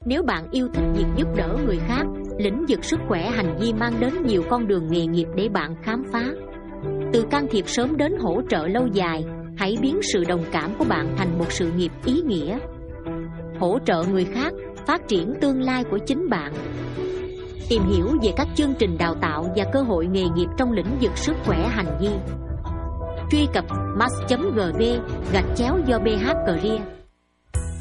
Nếu bạn yêu thích việc giúp đỡ người khác, lĩnh vực sức khỏe hành vi mang đến nhiều con đường nghề nghiệp để bạn khám phá. Từ can thiệp sớm đến hỗ trợ lâu dài, hãy biến sự đồng cảm của bạn thành một sự nghiệp ý nghĩa. Hỗ trợ người khác, phát triển tương lai của chính bạn. Tìm hiểu về các chương trình đào tạo và cơ hội nghề nghiệp trong lĩnh vực sức khỏe hành vi. Truy cập mass.gv/do BH Career